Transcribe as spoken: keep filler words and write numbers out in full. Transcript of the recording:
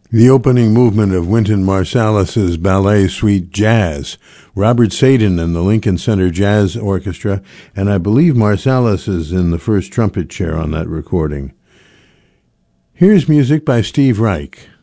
The opening movement of Wynton Marsalis's Ballet Suite Jazz, Robert Sadin and the Lincoln Center Jazz Orchestra, and I believe Marsalis is in the first trumpet chair on that recording. Here's music by Steve Reich.